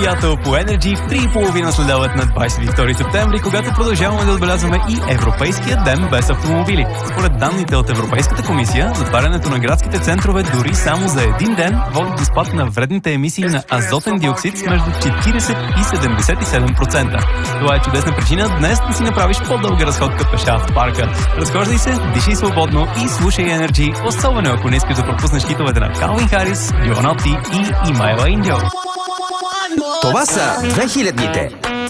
Seattle по Energy в 3:30 следобед на 22 септември, когато продължаваме да отбелязваме и Европейския ден без автомобили. Според данните от Европейската комисия, затварянето на градските центрове дори само за един ден води до спад на вредните емисии на азотен диоксид с между 40 и 77%. Това е чудесна причина днес да си направиш по-дълга разходка пеша в парка. Разхождай се, дишай свободно и слушай Energy, особено ако не искаш да пропуснеш хитовете на Калвин Харис, Гионоти и Имайла Индио. Това са 2000-ните.